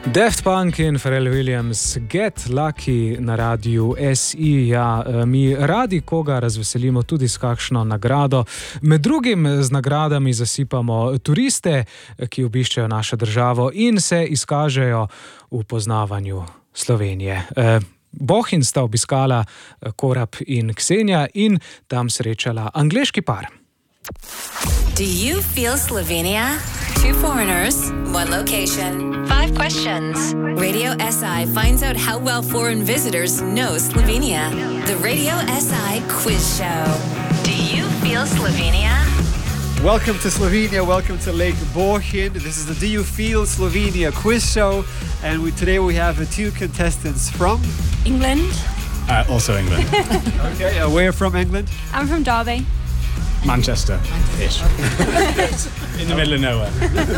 Daft Punk in Pharrell Williams, Get Lucky na radiju SI. Ja, mi radi koga razveselimo tudi s kakšno nagrado. Med drugim z nagradami zasipamo turiste, ki obiščejo našo državo in se izkažejo v poznavanju Slovenije. Bohinj sta obiskala Korab in Ksenija in tam srečala angleški par. Do you feel Slovenia? 2 foreigners, 1 location, 5 questions. Radio SI finds out how well foreign visitors know Slovenia. The Radio SI Quiz Show. Do you feel Slovenia? Welcome to Slovenia, welcome to Lake Bohinj. This is the Do You Feel Slovenia Quiz Show, and today we have 2 contestants from England. Also England. Okay, where from England? I'm from Derby. Manchester-ish. In the middle of nowhere.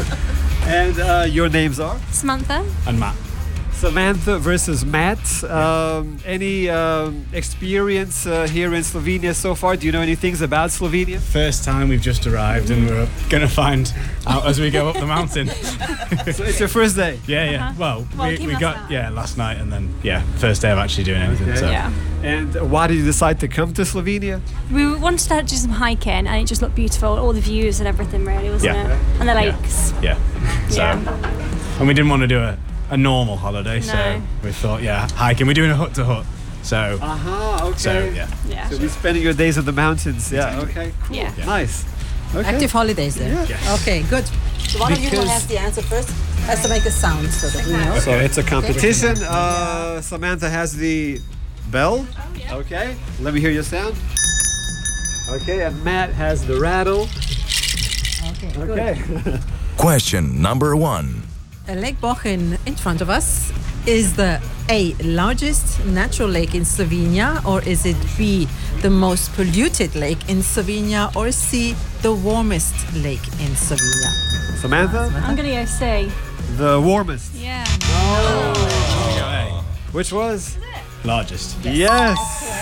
And your names are? Samantha. And Matt. Samantha versus Matt. Any experience here in Slovenia so far? Do you know any things about Slovenia? First time we've just arrived and we're going to find out as we go up the mountain. So it's your first day? Yeah. Well, we got last night and then first day of actually doing anything. Okay. So. Yeah. And why did you decide to come to Slovenia? We wanted to do some hiking and it just looked beautiful. All the views and everything really, wasn't it? And the lakes. Yeah. So, and we didn't want to do a normal holiday, No. so we thought, hiking. We're doing a hut to hut. So, okay. So, Yeah. So we're spending your days in the mountains. Yeah, okay, cool. Yeah. Nice. Okay. Active holidays there. Yeah. Yes. Okay, good. So one of you who has the answer first has to make a sound so that we know. So it's a competition. Samantha has the bell. Okay. Let me hear your sound. Okay, and Matt has the rattle. Okay, good. Okay. Question number 1. Lake Bohinj in front of us is the A, largest natural lake in Slovenia, or is it B, the most polluted lake in Slovenia, or C, the warmest lake in Slovenia? Samantha? I'm going to go C. The warmest. Yeah. Which was? largest. Yes.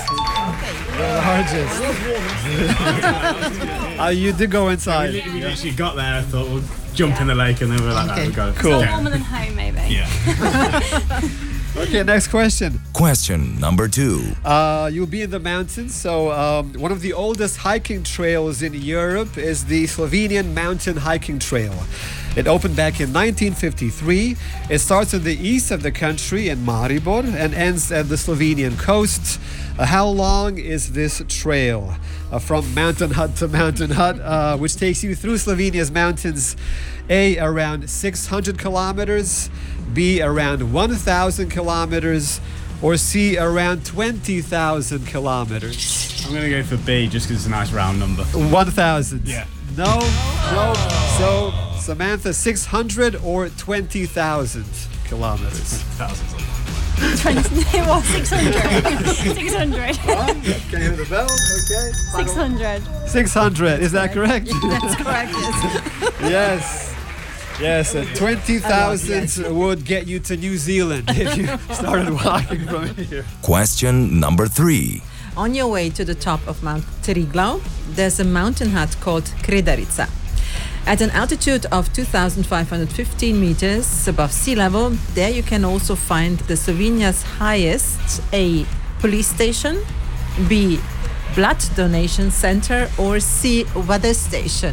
The largest. You did go inside. We literally got there, I thought we'll jump in the lake, and then we're like, we got it. Cool. It's warmer than home, maybe. Yeah. Okay, next question. Question number 2. You'll be in the mountains. So one of the oldest hiking trails in Europe is the Slovenian Mountain Hiking Trail. It opened back in 1953. It starts in the east of the country in Maribor and ends at the Slovenian coast. How long is this trail? From mountain hut to mountain hut, which takes you through Slovenia's mountains. A, around 600 kilometers, B, around 1,000 kilometers, or C, around 20,000 kilometers. I'm going to go for B just because it's a nice round number. 1,000. Yeah. No. So, Samantha, 600 or 20,000 kilometers? 1,000. It was 600. 600. Can you hear the bell? Okay. 600. 600. Is that correct? That's correct, yes. Yes, 20,000 would get you to New Zealand if you started walking from here. Question number 3. On your way to the top of Mount Triglav, there's a mountain hut called Kredarica. At an altitude of 2,515 meters above sea level, there you can also find the Slovenia's highest A, police station, B, blood donation center, or C, weather station.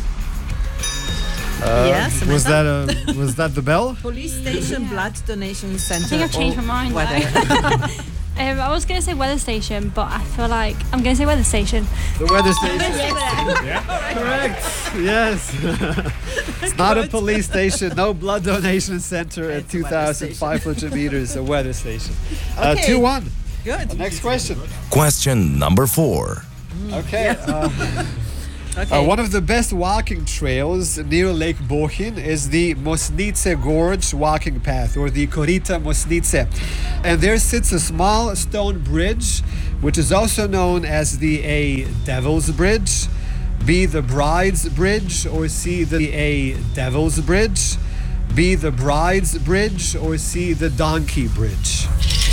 Yes, Was that the bell? police station, blood donation center. I think I've changed or my mind weather. I was going to say weather station, but I feel like I'm going to say weather station. The weather station. Yeah. Correct. Yes. It's not a police station, no blood donation center at It's a weather station. 2,500 meters, a weather station. Okay. 2-1. Good. Next question. Question number 4. Okay. Okay. One of the best walking trails near Lake Bohinj is the Mosnice Gorge walking path, or the Korita Mosnice. And there sits a small stone bridge, which is also known as the A, Devil's Bridge, B, the Bride's Bridge, or C, the A, Devil's Bridge, B, the Bride's Bridge, or C, the Donkey Bridge.